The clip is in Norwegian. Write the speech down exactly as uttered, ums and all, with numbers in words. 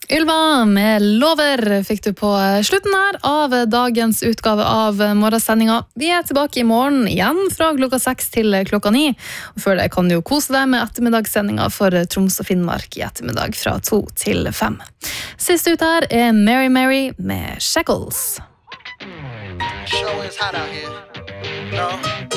Ylva med Lover fikk du på slutten her av dagens utgave av morgensendinga. Vi er tilbake i morgen igjen fra klokka seks til klokka ni. Og før det kan du jo kose deg med ettermiddagssendinga for Troms og Finnmark i ettermiddag fra to til fem. Sist ut her er Mary Mary med Shackles. Show is hot out here. No.